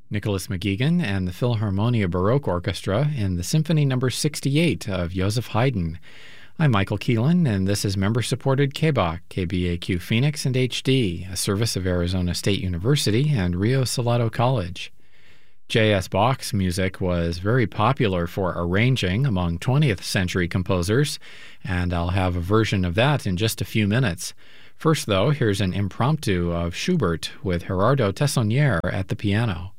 Nicholas McGeegan and the Philharmonia Baroque Orchestra in the Symphony No. 68 of Joseph Haydn. I'm Michael Keelan, and this is member-supported KBAQ, KBAQ Phoenix and HD, a service of Arizona State University and Rio Salado College. J.S. Bach's music was very popular for arranging among 20th century composers, and I'll have a version of that in just a few minutes. First, though, here's an impromptu of Schubert with Gerardo Tessonnier at the piano.